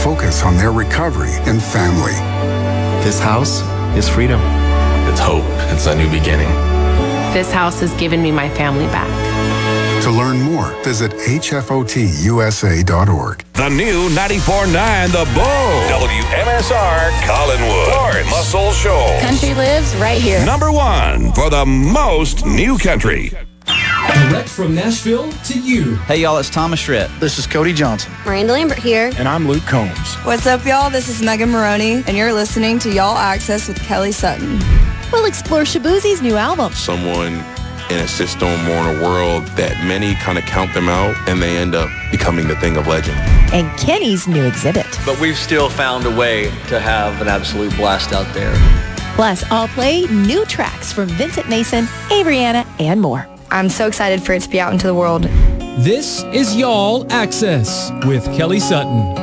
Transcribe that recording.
focus on their recovery and family. This house is freedom. It's hope. It's a new beginning. This house has given me my family back. To learn more, visit hfotusa.org. The new 94.9 The Bull. WMSR Collinwood. Florence Muscle Shoals. Country lives right here. #1 for the most new country. Direct from Nashville to you. Hey, y'all, it's Thomas Schritt. This is Cody Johnson. Miranda Lambert here. And I'm Luke Combs. What's up, y'all? This is Megan Maroney, and you're listening to Y'all Access with Kelly Sutton. We'll explore Shaboozie's new album. Someone in a system or in a world that many kind of count them out, and they end up becoming the thing of legend. And Kenny's new exhibit. But we've still found a way to have an absolute blast out there. Plus, I'll play new tracks from Vincent Mason, Abriana, and more. I'm so excited for it to be out into the world. This is Y'all Access with Kelly Sutton.